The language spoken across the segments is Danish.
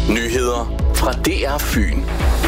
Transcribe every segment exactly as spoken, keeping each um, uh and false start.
Nyheder fra D R Fyn.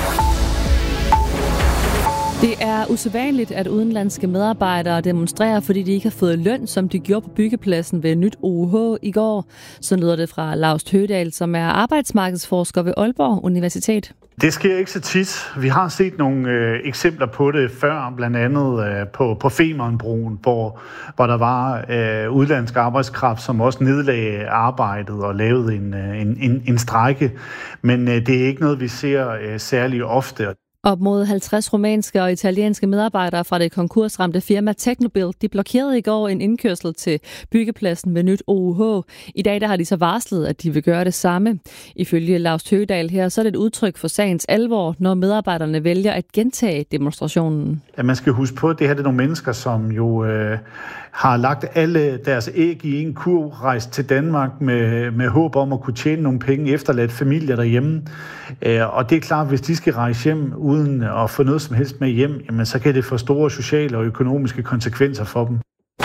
Det er usædvanligt, at udenlandske medarbejdere demonstrerer, fordi de ikke har fået løn, som de gjorde på byggepladsen ved Nyt O U H i går. Så lyder det fra Laust Høgdahl, som er arbejdsmarkedsforsker ved Aalborg Universitet. Det sker ikke så tit. Vi har set nogle øh, eksempler på det før, blandt andet øh, på, på Femernbroen, hvor, hvor der var øh, udlandsk arbejdskraft, som også nedlagde arbejdet og lavede en, en, en, en strejke. Men øh, det er ikke noget, vi ser øh, særlig ofte. Op mod halvtreds rumænske og italienske medarbejdere fra det konkursramte firma Teknobil, de blokerede i går en indkørsel til byggepladsen ved Nyt O U H. I dag der har de så varslet, at de vil gøre det samme. Ifølge Laust Høgdahl her, så er det et udtryk for sagens alvor, når medarbejderne vælger at gentage demonstrationen. Ja, man skal huske på, at det her er nogle mennesker, som jo øh, har lagt alle deres æg i en kurv, rejst til Danmark med, med håb om at kunne tjene nogle penge, efterladt familier derhjemme. Øh, og det er klart, hvis de skal rejse hjem uden at få noget som helst med hjem, jamen, så kan det få store sociale og økonomiske konsekvenser for dem.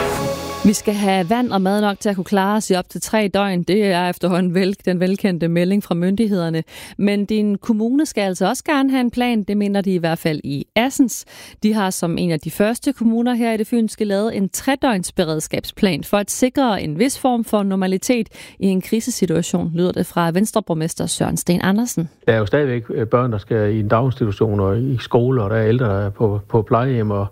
Vi skal have vand og mad nok til at kunne klare os i op til tre døgn. Det er efterhånden vel, den velkendte melding fra myndighederne. Men din kommune skal altså også gerne have en plan. Det mener de i hvert fald i Assens. De har som en af de første kommuner her i det fynske lavet en tredøgns beredskabsplan for at sikre en vis form for normalitet i en krisesituation, lyder det fra Venstreborgmester Søren Sten Andersen. Der er jo stadigvæk børn, der skal i en daginstitution og i skole, og der er ældre, der er på, på plejehjem og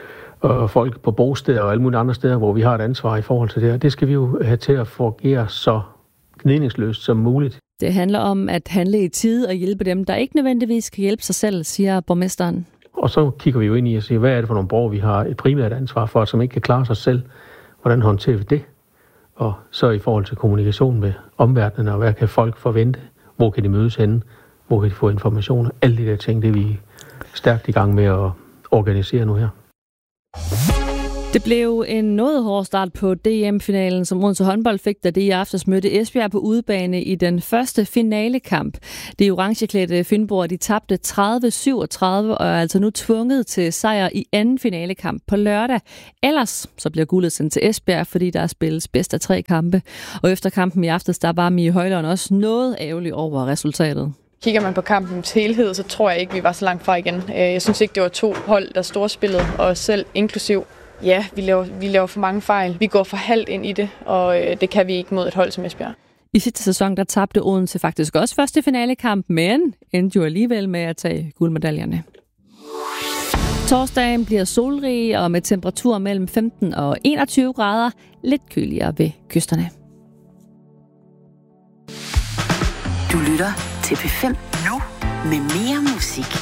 og folk på bosteder og alle mulige andre steder, hvor vi har et ansvar i forhold til det her. Det skal vi jo have til at fungere så gnidningsløst som muligt. Det handler om at handle i tide og hjælpe dem, der ikke nødvendigvis kan hjælpe sig selv, siger borgmesteren. Og så kigger vi jo ind i at sige, hvad er det for nogle borgere, vi har et primært ansvar for, som ikke kan klare sig selv. Hvordan håndterer vi det? Og så i forhold til kommunikation med omverdenen, og hvad kan folk forvente? Hvor kan de mødes henne? Hvor kan de få informationer? Alle de der ting, det er vi stærkt i gang med at organisere nu her. Det blev en noget hård start på D M-finalen, som Odense håndbold fik, da det i aftes mødte Esbjerg på udebane i den første finalekamp. De orangeklædte fynboer, de tabte tredive syvogtredive og er altså nu tvunget til sejr i anden finalekamp på lørdag. Ellers så bliver guldet sendt til Esbjerg, fordi der spilles bedst af tre kampe. Og efter kampen i aftes, der var Mie Højlund også noget ærgerlig over resultatet. Kigger man på kampens helhed, så tror jeg ikke, vi var så langt fra igen. Jeg synes ikke, det var to hold, der storspillede, og selv inklusiv. Ja, vi laver, vi laver for mange fejl. Vi går for halvt ind i det, og det kan vi ikke mod et hold som Esbjerg. I sidste sæson, der tabte Odense faktisk også første finalekamp, men endte jo alligevel med at tage guldmedaljerne. Torsdagen bliver solrig og med temperatur mellem femten og enogtyve grader, lidt køligere ved kysterne. Du lytter til P fem nu med mere musik.